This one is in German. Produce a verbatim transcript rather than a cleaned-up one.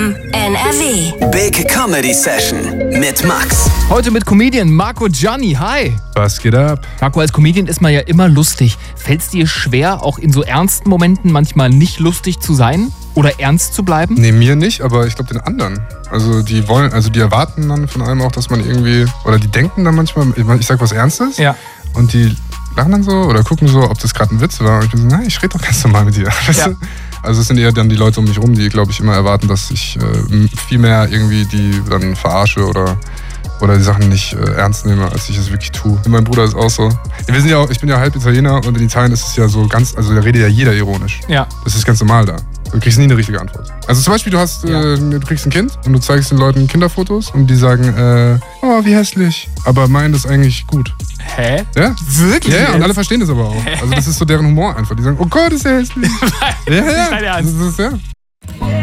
M N R W. Big Comedy Session mit Max. Heute mit Comedian Marco Gianni. Hi. Was geht ab? Marco, als Comedian ist man ja immer lustig. Fällt es dir schwer, auch in so ernsten Momenten manchmal nicht lustig zu sein? Oder ernst zu bleiben? Nee, mir nicht, aber ich glaube den anderen. Also die wollen, also die erwarten dann von einem auch, dass man irgendwie, oder die denken dann manchmal, ich sag was Ernstes. Ja. Und die lachen dann so oder gucken so, ob das gerade ein Witz war. Und ich bin so, nein, ich rede doch ganz normal mit dir. Weißt Ja. du? Also es sind eher dann die Leute um mich rum, die, glaube ich, immer erwarten, dass ich äh, viel mehr irgendwie die dann verarsche oder, oder die Sachen nicht äh, ernst nehme, als ich es wirklich tue. Mein Bruder ist auch so. Wir sind ja auch, ich bin ja halb Italiener und in Italien ist es ja so ganz, also da redet ja jeder ironisch. Ja. Das ist ganz normal da. Du kriegst nie eine richtige Antwort. Also zum Beispiel, du hast, Ja. äh, du kriegst ein Kind und du zeigst den Leuten Kinderfotos und die sagen, äh, oh, wie hässlich. Aber meinen das eigentlich gut. Hä? Ja? Wirklich? Ja, ja, und jetzt? alle verstehen das aber auch. Also das ist so deren Humor einfach. Die sagen, oh Gott, ist der hässlich. Ja, Das ist nicht dein ja. Ernst. Das ist, ja.